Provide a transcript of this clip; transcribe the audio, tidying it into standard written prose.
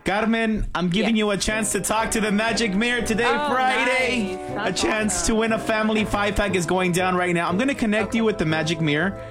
Carmen, I'm giving you a chance to talk to the Magic Mirror today, Friday. Nice. A That's chance awesome. to win a family 5-pack is going down right now. I'm going to connect you with the Magic Mirror.